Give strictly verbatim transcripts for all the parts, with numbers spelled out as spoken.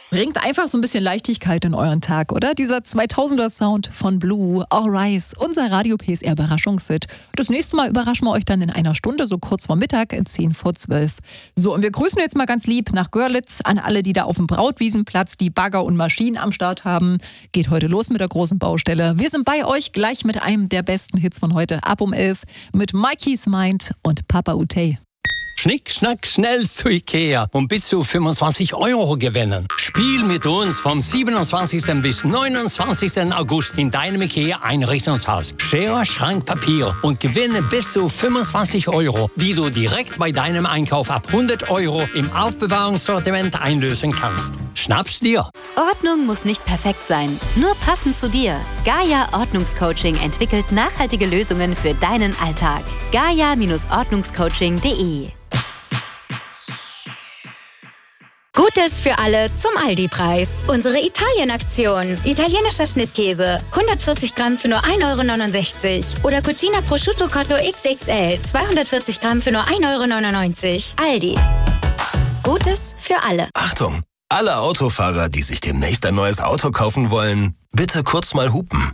Bringt einfach so ein bisschen Leichtigkeit in euren Tag, oder? Dieser zweitausender-Sound von Blue, All Rise, unser Radio P S R-Überraschungshit. Das nächste Mal überraschen wir euch dann in einer Stunde, so kurz vor Mittag, in zehn vor zwölf. So, und wir grüßen jetzt mal ganz lieb nach Görlitz an alle, die da auf dem Brautwiesenplatz die Bagger und Maschinen am Start haben. Geht heute los mit der großen Baustelle. Wir sind bei euch gleich mit einem der besten Hits von heute, ab um elf, mit Mikey's Mind und Papa Utey. Schnick, schnack, schnell zu Ikea und bis zu fünfundzwanzig Euro gewinnen. Spiel mit uns vom siebenundzwanzigsten bis neunundzwanzigsten August in deinem Ikea-Einrichtungshaus. Schere, Schrank, Papier und gewinne bis zu fünfundzwanzig Euro, die du direkt bei deinem Einkauf ab hundert Euro im Aufbewahrungssortiment einlösen kannst. Schnapp's dir! Ordnung muss nicht perfekt sein, nur passend zu dir. Gaia Ordnungscoaching entwickelt nachhaltige Lösungen für deinen Alltag. gaia Ordnungscoaching punkt de Gutes für alle zum Aldi-Preis. Unsere Italien-Aktion. Italienischer Schnittkäse. hundertvierzig Gramm für nur ein Euro neunundsechzig. Oder Cucina Prosciutto Cotto X X L. zweihundertvierzig Gramm für nur ein Euro neunundneunzig. Aldi. Gutes für alle. Achtung! Alle Autofahrer, die sich demnächst ein neues Auto kaufen wollen, bitte kurz mal hupen.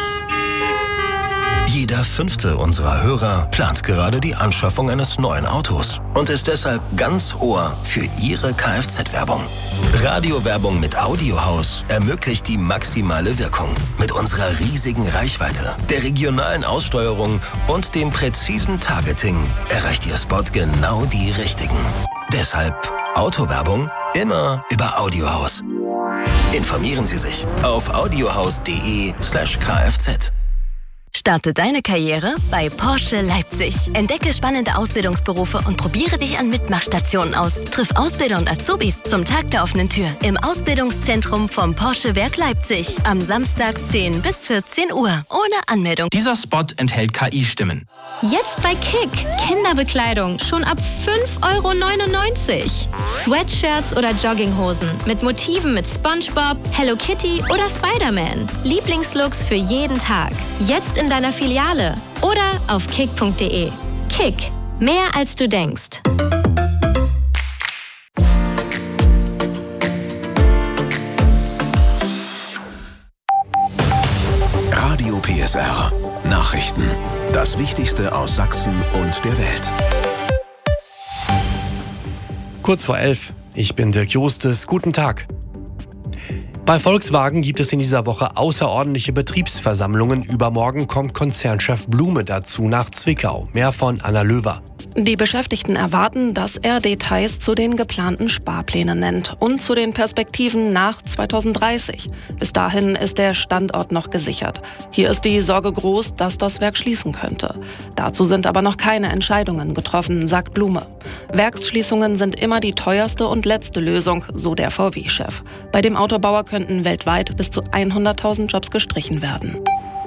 Jeder fünfte unserer Hörer plant gerade die Anschaffung eines neuen Autos und ist deshalb ganz Ohr für Ihre Kfz-Werbung. Radiowerbung mit Audiohaus ermöglicht die maximale Wirkung. Mit unserer riesigen Reichweite, der regionalen Aussteuerung und dem präzisen Targeting erreicht Ihr Spot genau die Richtigen. Deshalb Autowerbung immer über Audiohaus. Informieren Sie sich auf audiohaus punkt de slash kfz. Starte deine Karriere bei Porsche Leipzig. Entdecke spannende Ausbildungsberufe und probiere dich an Mitmachstationen aus. Triff Ausbilder und Azubis zum Tag der offenen Tür im Ausbildungszentrum vom Porsche Werk Leipzig. Am Samstag zehn bis vierzehn Uhr. Ohne Anmeldung. Dieser Spot enthält K I-Stimmen. Jetzt bei Kick. Kinderbekleidung schon ab fünf Euro neunundneunzig. Sweatshirts oder Jogginghosen mit Motiven mit SpongeBob, Hello Kitty oder Spider-Man. Lieblingslooks für jeden Tag. Jetzt in deiner Filiale oder auf kick punkt de. Kick. Mehr als du denkst. Radio P S R. Nachrichten. Das Wichtigste aus Sachsen und der Welt. Kurz vor elf. Ich bin Dirk Justes. Guten Tag. Bei Volkswagen gibt es in dieser Woche außerordentliche Betriebsversammlungen. Übermorgen kommt Konzernchef Blume dazu nach Zwickau. Mehr von Anna Löwer. Die Beschäftigten erwarten, dass er Details zu den geplanten Sparplänen nennt und zu den Perspektiven nach zweitausenddreißig. Bis dahin ist der Standort noch gesichert. Hier ist die Sorge groß, dass das Werk schließen könnte. Dazu sind aber noch keine Entscheidungen getroffen, sagt Blume. Werksschließungen sind immer die teuerste und letzte Lösung, so der V W-Chef. Bei dem Autobauer könnten weltweit bis zu hunderttausend Jobs gestrichen werden.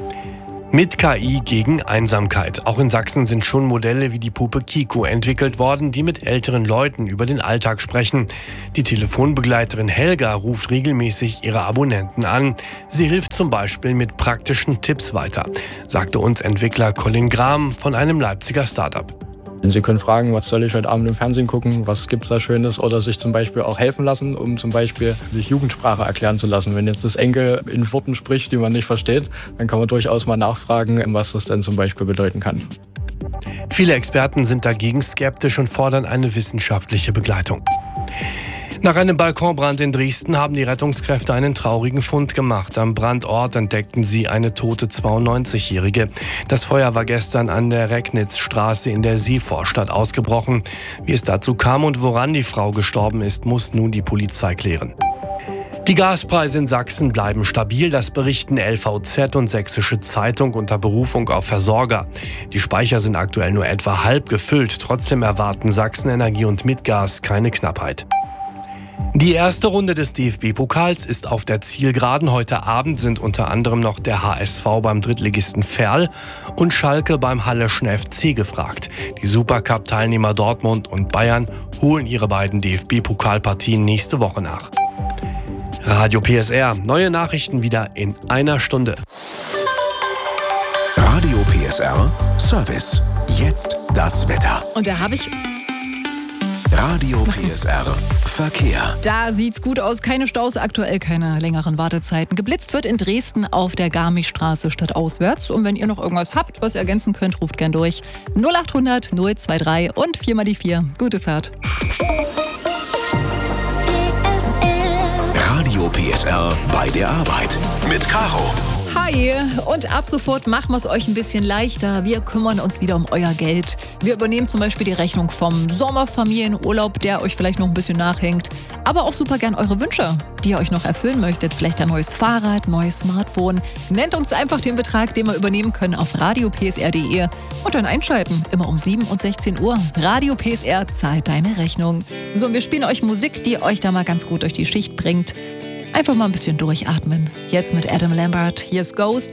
Mit K I gegen Einsamkeit. Auch in Sachsen sind schon Modelle wie die Puppe Kiko entwickelt worden, die mit älteren Leuten über den Alltag sprechen. Die Telefonbegleiterin Helga ruft regelmäßig ihre Abonnenten an. Sie hilft zum Beispiel mit praktischen Tipps weiter, sagte uns Entwickler Colin Graham von einem Leipziger Startup. Sie können fragen, was soll ich heute Abend im Fernsehen gucken, was gibt's da Schönes, oder sich zum Beispiel auch helfen lassen, um zum Beispiel sich Jugendsprache erklären zu lassen. Wenn jetzt das Enkel in Worten spricht, die man nicht versteht, dann kann man durchaus mal nachfragen, was das denn zum Beispiel bedeuten kann. Viele Experten sind dagegen skeptisch und fordern eine wissenschaftliche Begleitung. Nach einem Balkonbrand in Dresden haben die Rettungskräfte einen traurigen Fund gemacht. Am Brandort entdeckten sie eine tote zweiundneunzigjährige. Das Feuer war gestern an der Recknitzstraße in der Seevorstadt ausgebrochen. Wie es dazu kam und woran die Frau gestorben ist, muss nun die Polizei klären. Die Gaspreise in Sachsen bleiben stabil, das berichten L V Z und Sächsische Zeitung unter Berufung auf Versorger. Die Speicher sind aktuell nur etwa halb gefüllt, trotzdem erwarten Sachsen-Energie und Mitgas keine Knappheit. Die erste Runde des D F B-Pokals ist auf der Zielgeraden. Heute Abend sind unter anderem noch der H S V beim Drittligisten Verl und Schalke beim Halleschen F C gefragt. Die Supercup-Teilnehmer Dortmund und Bayern holen ihre beiden D F B-Pokalpartien nächste Woche nach. Radio P S R, neue Nachrichten wieder in einer Stunde. Radio P S R, Service. Jetzt das Wetter. Und da habe ich... Radio P S R Verkehr. Da sieht's gut aus. Keine Staus, aktuell keine längeren Wartezeiten. Geblitzt wird in Dresden auf der Garmischstraße stadtauswärts. Und wenn ihr noch irgendwas habt, was ihr ergänzen könnt, ruft gern durch. null acht hundert null zwei drei und vier mal die vier. Gute Fahrt. Radio P S R bei der Arbeit mit Caro. Hi, und ab sofort machen wir es euch ein bisschen leichter. Wir kümmern uns wieder um euer Geld. Wir übernehmen zum Beispiel die Rechnung vom Sommerfamilienurlaub, der euch vielleicht noch ein bisschen nachhängt. Aber auch super gern eure Wünsche, die ihr euch noch erfüllen möchtet. Vielleicht ein neues Fahrrad, neues Smartphone. Nennt uns einfach den Betrag, den wir übernehmen können auf radio p s r punkt d e und dann einschalten. Immer um sieben und sechzehn Uhr. Radio P S R zahlt deine Rechnung. So, und wir spielen euch Musik, die euch da mal ganz gut durch die Schicht bringt. Einfach mal ein bisschen durchatmen. Jetzt mit Adam Lambert. Hier ist Ghost.